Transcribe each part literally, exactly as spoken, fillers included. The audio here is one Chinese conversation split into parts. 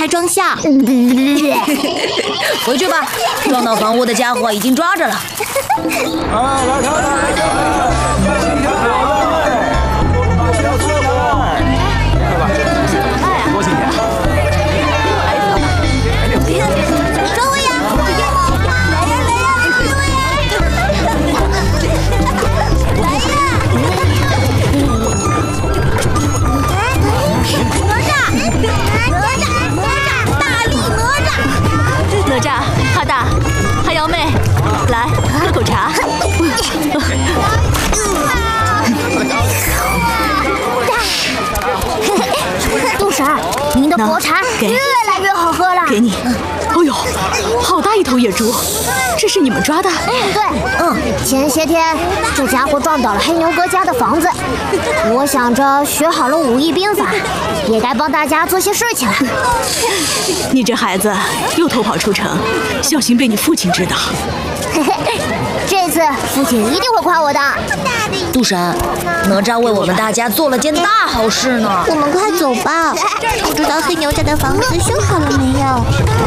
开装下。 回去吧，撞到房屋的家伙已经抓着了。 哎，来看看，来看看！多新鲜！ 周围呀，来呀来呀，周围呀！来呀！哪吒，哪吒，哪吒，大力哪吒！ 哪吒、哈大、哈瑶妹，来喝口茶。 杜婶儿，您的国茶越来越好喝了。 给你。哦呦，好大一头野猪，这是你们抓的？ 嗯，对，嗯，前些天这家伙撞倒了黑牛哥家的房子，我想着学好了武艺兵法，也该帮大家做些事情了。 你这孩子又偷跑出城，小心被你父亲知道。 这次父亲一定会夸我的。 杜婶，哪吒为我们大家做了件大好事呢。 我们快走吧，不知道黑牛家的房子修好了没有？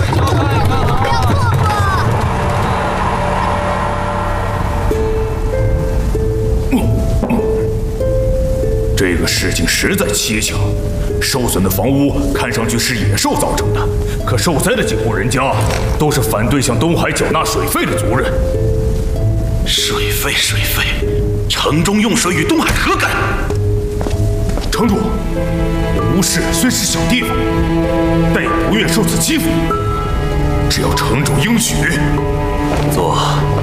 这个事情实在蹊跷，受损的房屋看上去是野兽造成的，可受灾的几户人家都是反对向东海缴纳水费的族人。 水费，水费，城中用水与东海何干？ 城主，吴氏虽是小地方，但也不愿受此欺负。只要城主应许， 坐。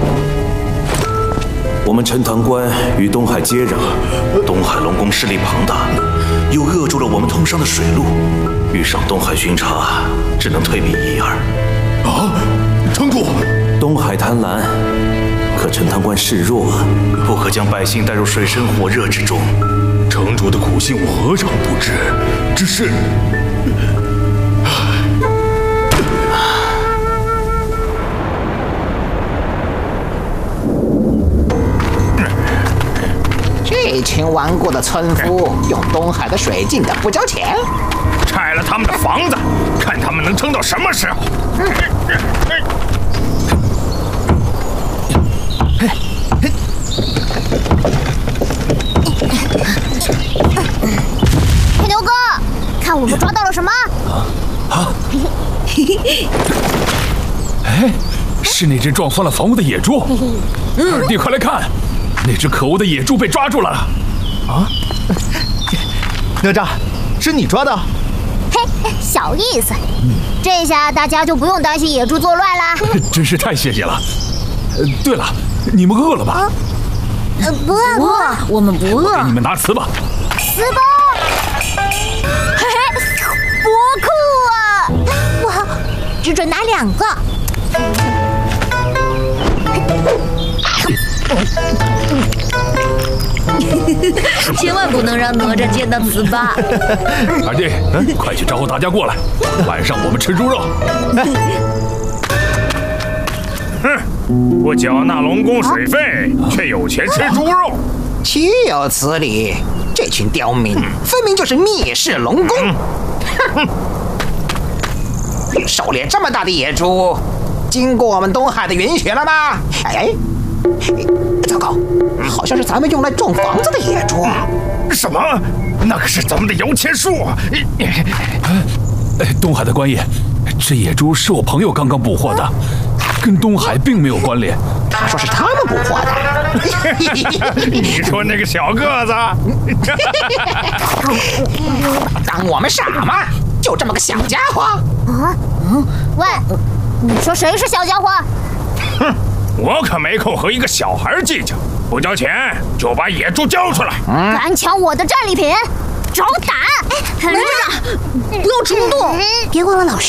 我们陈塘关与东海接壤，东海龙宫势力庞大，又扼住了我们通商的水路，遇上东海巡查，只能退避一二。 啊，城主， 东海贪婪，可陈塘关势弱，不可将百姓带入水深火热之中。 城主的苦心我何尝不知，只是…… 这群顽固的村夫用东海的水进的不交钱， 拆了他们的房子，看他们能撑到什么时候！ 黑牛哥，看我们抓到了什么？ 啊！哎，是那只撞翻了房屋的野猪。二弟，快来看！那只可恶的野猪被抓住了！ 啊，哪吒，是你抓的？ 嘿，小意思，这下大家就不用担心野猪作乱啦。 真是太谢谢了。呃，对了，你们饿了吧？ 啊、呃，不饿不饿， 我们不饿。 给你们拿糍粑。 糍粑，嘿嘿，多酷啊！不好，只准拿两个。 千万不能让哪吒见到糍粑。 二弟，嗯，快去招呼大家过来，晚上我们吃猪肉。哼，不缴纳龙宫水费，却有钱吃猪肉， 岂有此理！这群刁民，分明就是蔑视龙宫。哼！狩猎这么大的野猪，经过我们东海的允许了吗？哎，糟糕，好像是咱们用来撞房子的野猪。 什么？那可是咱们的摇钱树。东海的官爷，这野猪是我朋友刚刚捕获的，跟东海并没有关联。 他说是他们捕获的。 你说那个小个子？ 当我们傻吗？就这么个小家伙？ 啊？嗯？喂，你说谁是小家伙？ 哼，我可没空和一个小孩计较。不交钱就把野猪交出来！ 敢抢我的战利品，找打！哪吒，不要冲动，别忘了老师。